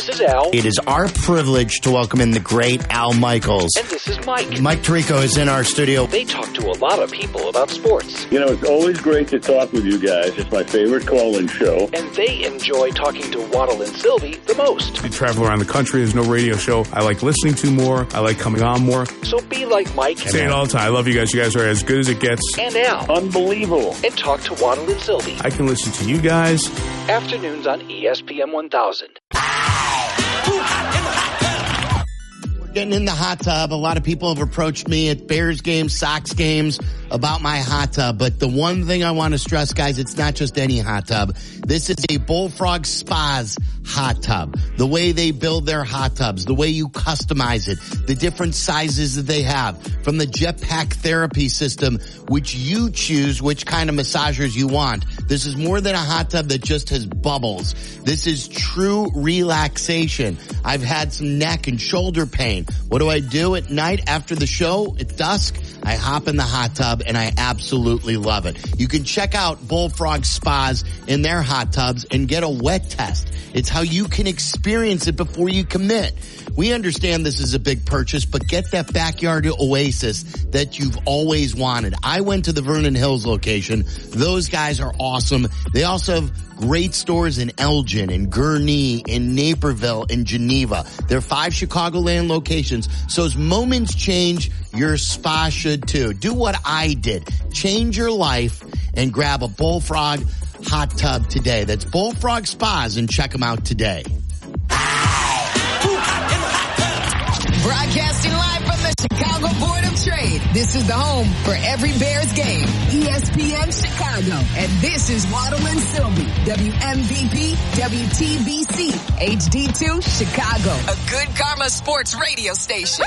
This is Al. It is our privilege to welcome in the great Al Michaels. And this is Mike. Mike Tirico is in our studio. They talk to a lot of people about sports. You know, it's always great to talk with you guys. It's my favorite call-in show. And they enjoy talking to Waddle and Sylvie the most. I travel around the country. There's no radio show I like listening to more. I like coming on more. So be like Mike. I say it all the time. I love you guys. You guys are as good as it gets. And Al. Unbelievable. And talk to Waddle and Sylvie. I can listen to you guys. Afternoons on ESPN 1000. Getting in the hot tub. A lot of people have approached me at Bears games, Sox games about my hot tub. But the one thing I want to stress, guys, it's not just any hot tub. This is a Bullfrog Spas hot tub. The way they build their hot tubs, the way you customize it, the different sizes that they have, from the jetpack therapy system, which you choose which kind of massagers you want. This is more than a hot tub that just has bubbles. This is true relaxation. I've had some neck and shoulder pain. What do I do at night after the show at dusk? I hop in the hot tub and I absolutely love it. You can check out Bullfrog Spas in their hot tubs and get a wet test. It's how you can experience it before you commit. We understand this is a big purchase, but get that backyard oasis that you've always wanted. I went to the Vernon Hills location. Those guys are awesome. They also have great stores in Elgin, in Gurnee, in Naperville, in Geneva. There are 5 Chicagoland locations. So as moments change, your spa should too. Do what I did. Change your life and grab a Bullfrog hot tub today. That's Bullfrog Spas, and check them out today. Broadcasting live from the Chicago Board of Trade. This is the home for every Bears game. ESPN Chicago. And this is Waddle and Sylvie. WMVP, WTBC, HD2, Chicago. A good karma sports radio station.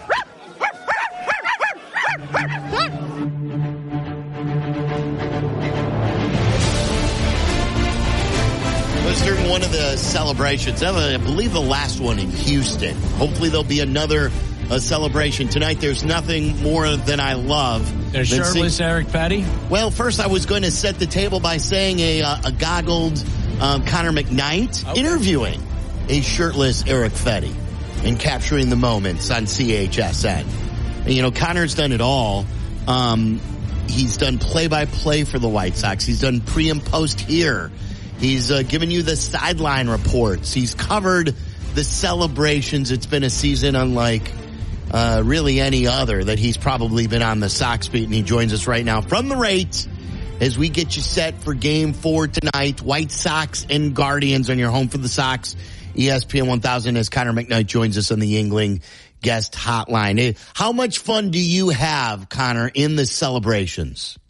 Was during one of the celebrations, I believe the last one in Houston. Hopefully there'll be another celebration tonight. There's nothing more than I love. There's shirtless Eric Petty. Well, first I was going to set the table by saying a goggled Connor McKnight interviewing a shirtless Eric Petty and capturing the moments on CHSN. And, you know, Connor's done it all. He's done play-by-play for the White Sox. He's done pre and post here. He's given you the sideline reports. He's covered the celebrations. It's been a season unlike really any other that he's probably been on the Sox beat, and he joins us right now from the Rate as we get you set for Game 4 tonight. White Sox and Guardians on your home for the Sox. ESPN 1000 as Connor McKnight joins us on the Yuengling guest hotline. How much fun do you have, Connor, in the celebrations?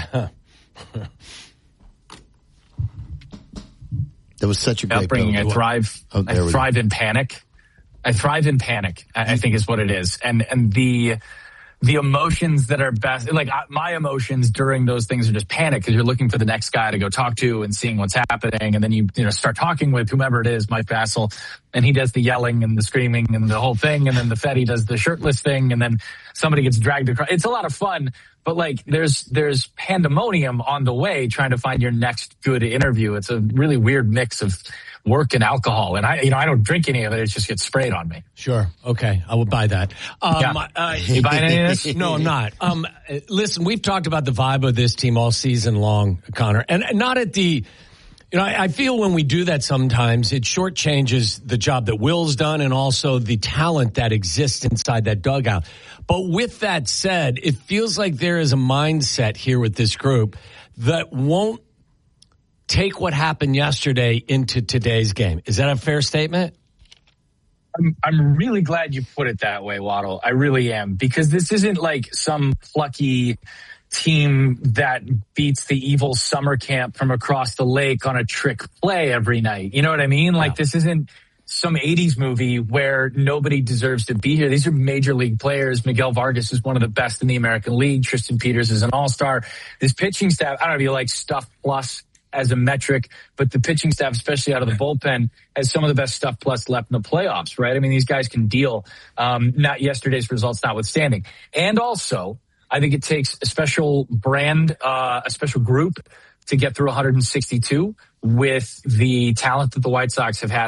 That was such a great upbringing. I thrive in panic. I thrive in panic, I think is what it is. And the emotions that are best, like my emotions during those things are just panic because you're looking for the next guy to go talk to and seeing what's happening. And then you start talking with whomever it is, Mike Vassell, and he does the yelling and the screaming and the whole thing. And then the Fetty does the shirtless thing. And then somebody gets dragged across. It's a lot of fun. But like there's pandemonium on the way trying to find your next good interview. It's a really weird mix of work and alcohol. And I don't drink any of it. It just gets sprayed on me. Sure. Okay. I will buy that. You buying any of this? No, I'm not. Listen, we've talked about the vibe of this team all season long, Connor, and not at the, I feel when we do that sometimes it shortchanges the job that Will's done and also the talent that exists inside that dugout. But with that said, it feels like there is a mindset here with this group that won't take what happened yesterday into today's game. Is that a fair statement? I'm really glad you put it that way, Waddle. I really am, because this isn't like some plucky team that beats the evil summer camp from across the lake on a trick play every night. You know what I mean? Like this isn't some 80s movie where nobody deserves to be here. These are major league players. Miguel Vargas is one of the best in the American League. Tristan Peters is an all-star. This pitching staff, I don't know if you like stuff plus as a metric, but the pitching staff, especially out of the bullpen, has some of the best stuff plus left in the playoffs, right? I mean, these guys can deal, not yesterday's results notwithstanding. And also, I think it takes a special brand, a special group to get through 162 with the talent that the White Sox have had